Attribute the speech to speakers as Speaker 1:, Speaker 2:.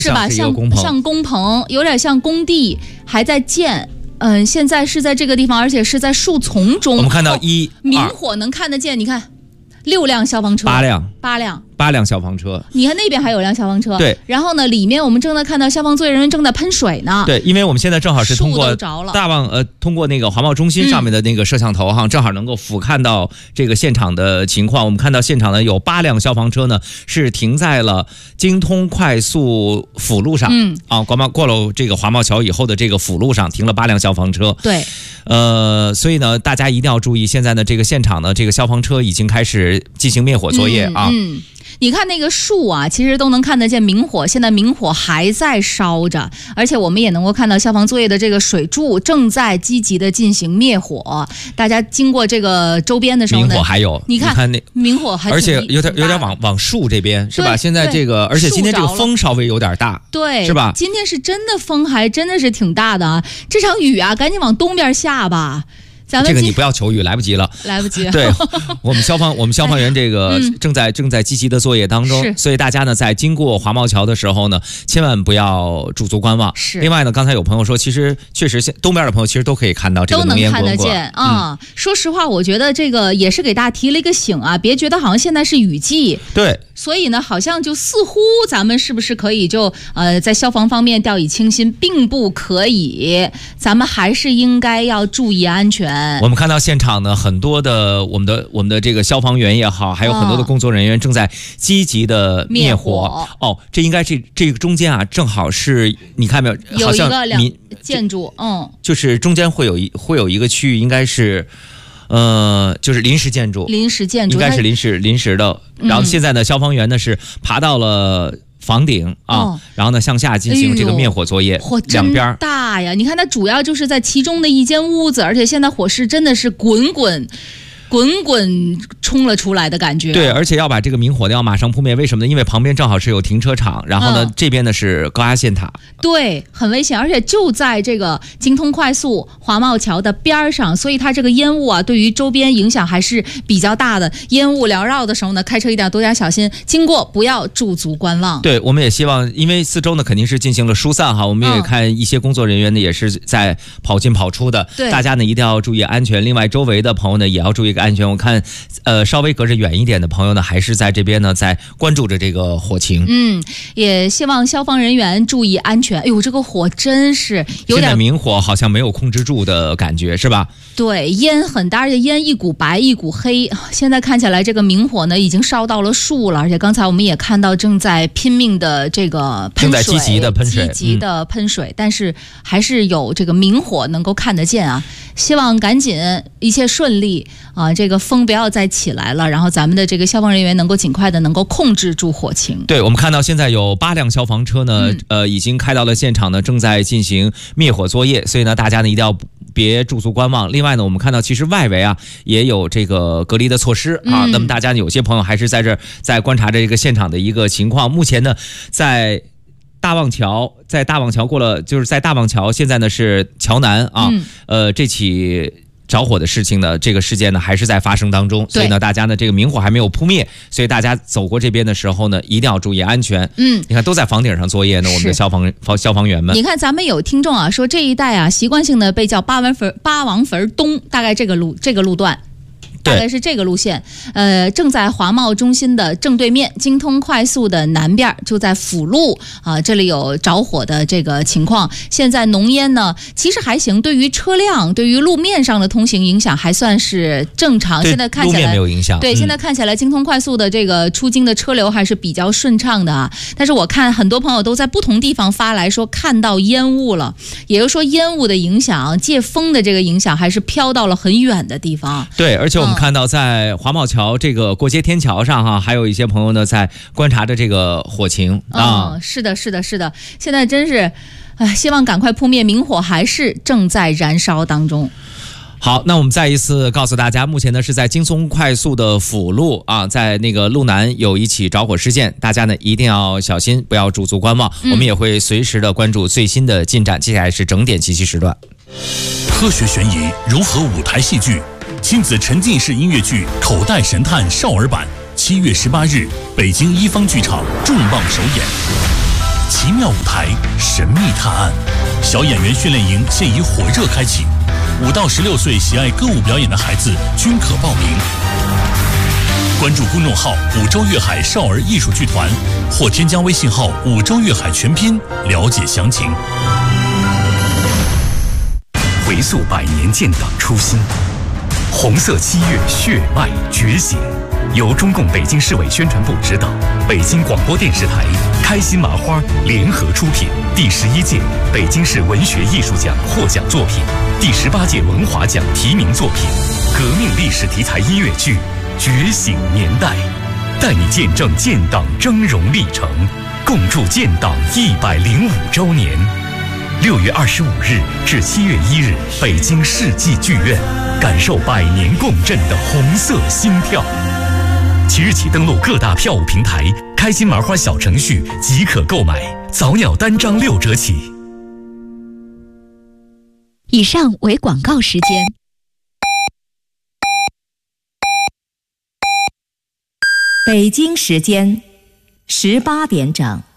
Speaker 1: 是吧？像工棚，有点像工地，还在建。现在是在这个地方，而且是在树丛中。
Speaker 2: 我们看到
Speaker 1: 明火能看得见，你看，6辆消防车，8辆消防车， 你看那边还有辆消防车。
Speaker 2: 对，
Speaker 1: 然后呢，里面我们正在看到消防作业人员正在喷水呢。
Speaker 2: 对，因为我们现在正好是通过通过那个华贸中心上面的那个摄像头哈，正好能够俯瞰到这个现场的情况。我们看到现场呢有8辆消防车呢是停在了京通快速辅路上，过了这个华贸桥以后的这个辅路上停了8辆消防车。
Speaker 1: 对，
Speaker 2: 所以呢，大家一定要注意，现在呢这个现场呢这个消防车已经开始进行灭火作业啊。
Speaker 1: 你看那个树啊，其实都能看得见明火，现在明火还在烧着，而且我们也能够看到消防作业的这个水柱正在积极的进行灭火。大家经过这个周边的时候呢，
Speaker 2: 明火还有，
Speaker 1: 你看那明火还，
Speaker 2: 而且有点往树这边是吧？现在这个，而且今天这个风稍微有点大，
Speaker 1: 对，
Speaker 2: 是吧？
Speaker 1: 今天是真的风还真的是挺大的啊！这场雨啊，赶紧往东边下吧。
Speaker 2: 这个你不要求雨，来不及了，
Speaker 1: 来不及了。
Speaker 2: 对，我们消防员这个正在积极的作业当中，所以大家呢在经过华贸桥的时候呢，千万不要驻足观望。
Speaker 1: 是。
Speaker 2: 另外呢，刚才有朋友说，其实确实东边的朋友其实都可以看到这个浓烟滚滚，
Speaker 1: 都能看得见啊。说实话，我觉得这个也是给大家提了一个醒啊，别觉得好像现在是雨季。
Speaker 2: 对。
Speaker 1: 所以呢，好像就似乎咱们是不是可以就在消防方面掉以轻心，并不可以，咱们还是应该要注意安全。
Speaker 2: 我们看到现场呢，很多的我们的这个消防员也好，还有很多的工作人员正在积极的灭火。这应该这个中间啊，正好是你看没有，好像
Speaker 1: 有一个建筑，
Speaker 2: 就是中间会有一个区域，应该是。就是临时建筑应该是临时的。然后现在呢，消防员呢是爬到了房顶啊，然后呢向下进行这个灭火作业。
Speaker 1: 火真大呀！你看它主要就是在其中的一间屋子，而且现在火势真的是滚滚冲了出来的感觉。
Speaker 2: 对，而且要把这个明火呢要马上扑灭。为什么呢？因为旁边正好是有停车场，然后呢，这边呢是高压线塔。
Speaker 1: 对，很危险，而且就在这个京通快速华贸桥的边上，所以它这个烟雾啊，对于周边影响还是比较大的。烟雾缭绕的时候呢，开车一定要多加小心，经过不要驻足观望。
Speaker 2: 对，我们也希望，因为四周呢肯定是进行了疏散哈，我们也看一些工作人员呢也是在跑进跑出的，
Speaker 1: 对，
Speaker 2: 大家呢一定要注意安全。另外，周围的朋友呢也要注意安全。我看，稍微隔着远一点的朋友呢，还是在这边呢，在关注着这个火情。
Speaker 1: 也希望消防人员注意安全。哎呦，这个火真是有点，
Speaker 2: 现在明火好像没有控制住的感觉，是吧？
Speaker 1: 对，烟很大，而且烟一股白一股黑。现在看起来，这个明火呢已经烧到了树了，而且刚才我们也看到正在拼命的这个喷水，
Speaker 2: 正在积极
Speaker 1: 的喷水，但是还是有这个明火能够看得见啊。希望赶紧一切顺利啊，这个风不要再起来了，然后咱们的这个消防人员能够尽快的能够控制住火情。
Speaker 2: 对，我们看到现在有8辆消防车呢，已经开到了现场呢，正在进行灭火作业，所以呢，大家呢一定要别驻足观望。另外呢，我们看到其实外围啊也有这个隔离的措施啊，那么大家有些朋友还是在这儿在观察着这个现场的一个情况。目前呢，在大望桥过了，就是在大望桥，现在呢是桥南啊，这起着火的事情呢，这个事件呢还是在发生当中，所以呢，大家呢这个明火还没有扑灭，所以大家走过这边的时候呢，一定要注意安全。你看都在房顶上作业呢，我们的消防员们。
Speaker 1: 你看咱们有听众啊说这一带啊习惯性的被叫八王坟东，大概这个路段。大概是这个路线，正在华贸中心的正对面，京通快速的南边，就在辅路啊，这里有着火的这个情况。现在浓烟呢，其实还行，对于车辆、对于路面上的通行影响还算是正常。现在看起来
Speaker 2: 路面没有影响。
Speaker 1: 对，现在看起来京通快速的这个出京的车流还是比较顺畅的啊。但是我看很多朋友都在不同地方发来说看到烟雾了，也就是说烟雾的影响、借风的这个影响还是飘到了很远的地方。
Speaker 2: 对，而且我们看到在华贸桥这个过街天桥上哈，还有一些朋友呢在观察着这个火情啊。
Speaker 1: 是的，现在真是，希望赶快扑灭，明火还是正在燃烧当中。
Speaker 2: 好，那我们再一次告诉大家，目前呢是在京通快速的辅路啊，在那个路南有一起着火事件，大家呢一定要小心，不要驻足观望。我们也会随时的关注最新的进展。接下来是整点信息时段，
Speaker 3: 科学悬疑融合舞台戏剧。亲子沉浸式音乐剧《口袋神探》少儿版，7月18日，北京一方剧场重磅首演。 奇妙舞台，神秘探案。小演员训练营现已火热开启，5到16岁喜爱歌舞表演的孩子均可报名。关注公众号5洲粤海少儿艺术剧团，或添加微信号5洲粤海全拼了解详情。
Speaker 4: 回溯100年建党初心，红色7月血脉觉醒。由中共北京市委宣传部指导，北京广播电视台、开心麻花联合出品，第11届北京市文学艺术奖获奖作品，第18届文华奖提名作品，革命历史题材音乐剧《觉醒年代》，带你见证建党峥嵘历程，共筑建党105周年。6月25日至7月1日，北京世纪剧院，感受100年共振的红色心跳。即日起登录各大票务平台，开心麻花小程序即可购买，早鸟单张6折起。
Speaker 5: 以上为广告时间。
Speaker 6: 北京时间18点整。